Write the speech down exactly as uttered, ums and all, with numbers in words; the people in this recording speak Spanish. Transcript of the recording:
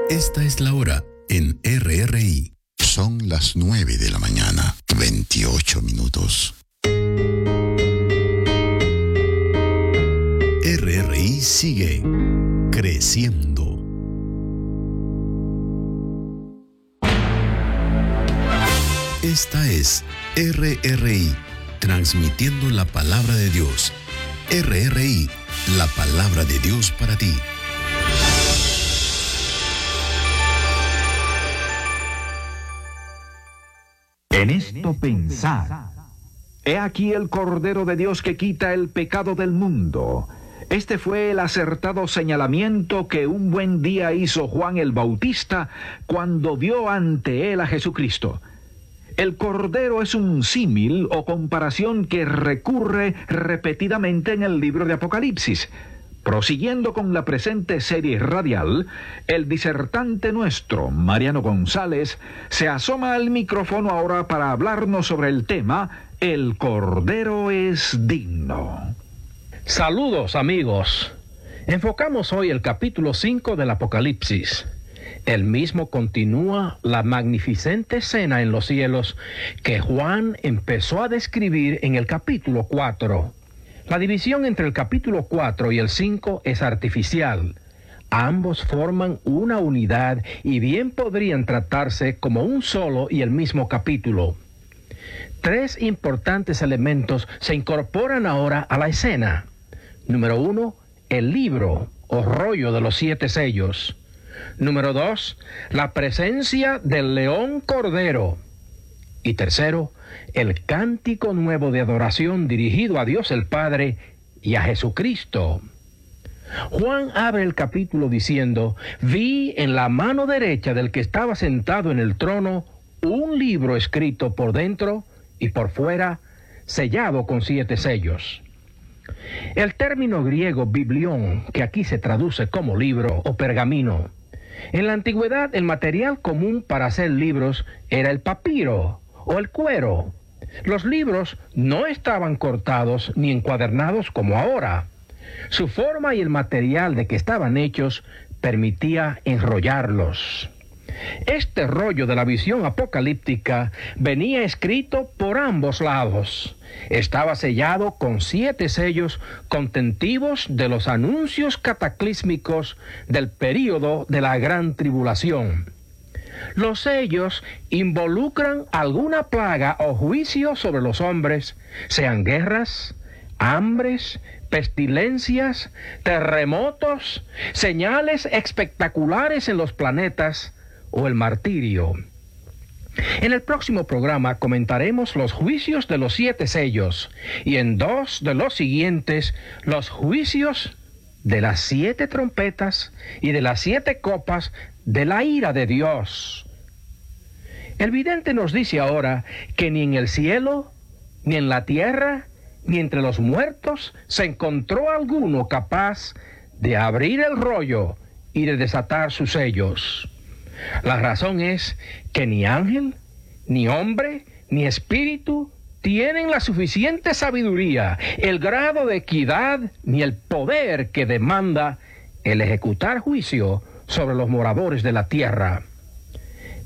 Esta es la hora en R R I. Son las nueve de la mañana, veintiocho minutos. R R I sigue creciendo. Esta es R R I, transmitiendo la palabra de Dios. R R I, la palabra de Dios para ti. En esto pensad. He aquí el Cordero de Dios que quita el pecado del mundo. Este fue el acertado señalamiento que un buen día hizo Juan el Bautista cuando vio ante él a Jesucristo. El Cordero es un símil o comparación que recurre repetidamente en el libro de Apocalipsis. Prosiguiendo con la presente serie radial, el disertante nuestro, Mariano González, se asoma al micrófono ahora para hablarnos sobre el tema El Cordero es digno. Saludos, amigos. Enfocamos hoy el capítulo cinco del Apocalipsis. El mismo continúa la magnificente escena en los cielos que Juan empezó a describir en el capítulo cuatro. La división entre el capítulo cuatro y el cinco es artificial. Ambos forman una unidad y bien podrían tratarse como un solo y el mismo capítulo. Tres importantes elementos se incorporan ahora a la escena. Número uno, el libro o rollo de los siete sellos. Número dos, la presencia del león cordero. Y tercero, el cántico nuevo de adoración dirigido a Dios el Padre y a Jesucristo. Juan abre el capítulo diciendo: vi en la mano derecha del que estaba sentado en el trono un libro escrito por dentro y por fuera, sellado con siete sellos. El término griego biblión, que aquí se traduce como libro o pergamino, en la antigüedad el material común para hacer libros era el papiro o el cuero. Los libros no estaban cortados ni encuadernados como ahora. Su forma y el material de que estaban hechos permitía enrollarlos. Este rollo de la visión apocalíptica venía escrito por ambos lados. Estaba sellado con siete sellos contentivos de los anuncios cataclísmicos del período de la gran tribulación. Los sellos involucran alguna plaga o juicio sobre los hombres, sean guerras, hambres, pestilencias, terremotos, señales espectaculares en los planetas o el martirio. En el próximo programa comentaremos los juicios de los siete sellos y en dos de los siguientes los juicios de las siete trompetas y de las siete copas de la ira de Dios. El vidente nos dice ahora que ni en el cielo, ni en la tierra, ni entre los muertos se encontró alguno capaz de abrir el rollo y de desatar sus sellos. La razón es que ni ángel, ni hombre, ni espíritu tienen la suficiente sabiduría, el grado de equidad, ni el poder que demanda el ejecutar juicio sobre los moradores de la tierra.